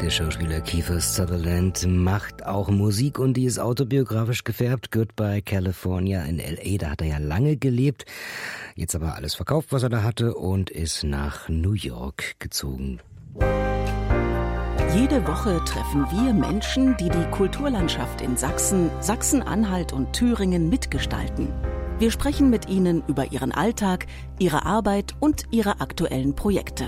Der Schauspieler Kiefer Sutherland macht auch Musik und die ist autobiografisch gefärbt. Goodbye California in L.A., da hat er ja lange gelebt. Jetzt aber alles verkauft, was er da hatte und ist nach New York gezogen. Jede Woche treffen wir Menschen, die die Kulturlandschaft in Sachsen, Sachsen-Anhalt und Thüringen mitgestalten. Wir sprechen mit ihnen über ihren Alltag, ihre Arbeit und ihre aktuellen Projekte.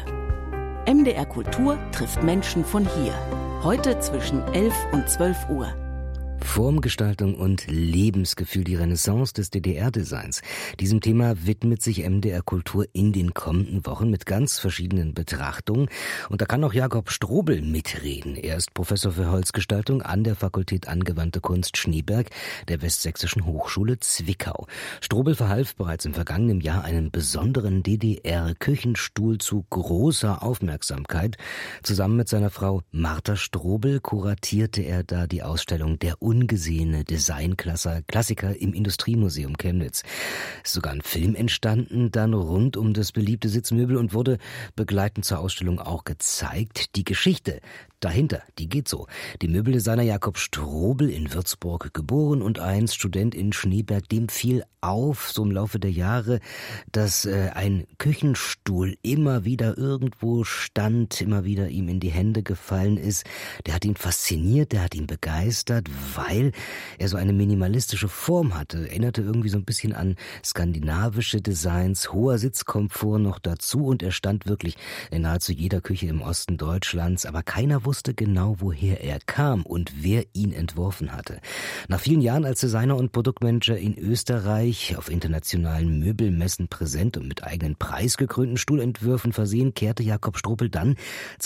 MDR Kultur trifft Menschen von hier. Heute zwischen 11 und 12 Uhr. Formgestaltung und Lebensgefühl, die Renaissance des DDR-Designs. Diesem Thema widmet sich MDR Kultur in den kommenden Wochen mit ganz verschiedenen Betrachtungen. Und da kann auch Jakob Strobel mitreden. Er ist Professor für Holzgestaltung an der Fakultät Angewandte Kunst Schneeberg der Westsächsischen Hochschule Zwickau. Strobel verhalf bereits im vergangenen Jahr einem besonderen DDR-Küchenstuhl zu großer Aufmerksamkeit. Zusammen mit seiner Frau Martha Strobel kuratierte er da die Ausstellung Der ungesehene Designklassiker im Industriemuseum Chemnitz. Ist sogar ein Film entstanden, dann rund um das beliebte Sitzmöbel und wurde begleitend zur Ausstellung auch gezeigt. Die Geschichte dahinter, die geht so. Die Möbeldesigner Jakob Strobel, in Würzburg geboren und einst Student in Schneeberg, dem fiel auf, so im Laufe der Jahre, dass ein Küchenstuhl immer wieder irgendwo stand, immer wieder ihm in die Hände gefallen ist. Der hat ihn fasziniert, der hat ihn begeistert, weil er so eine minimalistische Form hatte. Erinnerte irgendwie so ein bisschen an skandinavische Designs, hoher Sitzkomfort noch dazu und er stand wirklich in nahezu jeder Küche im Osten Deutschlands, aber keiner wusste genau, woher er kam und wer ihn entworfen hatte. Nach vielen Jahren als Designer und Produktmanager in Österreich, auf internationalen Möbelmessen präsent und mit eigenen preisgekrönten Stuhlentwürfen versehen, kehrte Jakob Strobel dann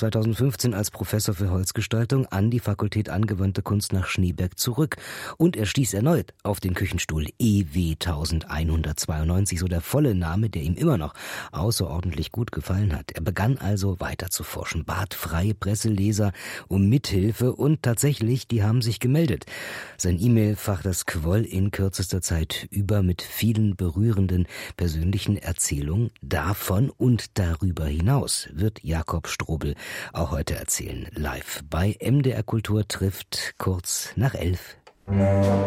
2015 als Professor für Holzgestaltung an die Fakultät Angewandte Kunst nach Schneeberg zurück. Und er stieß erneut auf den Küchenstuhl EW 1192, so der volle Name, der ihm immer noch außerordentlich gut gefallen hat. Er begann also weiter zu forschen, bat freie Presseleser um Mithilfe und tatsächlich, die haben sich gemeldet. Sein E-Mail-Fach, das quoll in kürzester Zeit über mit vielen berührenden persönlichen Erzählungen. Davon und darüber hinaus wird Jakob Strobel auch heute erzählen. Live bei MDR Kultur trifft kurz nach 11.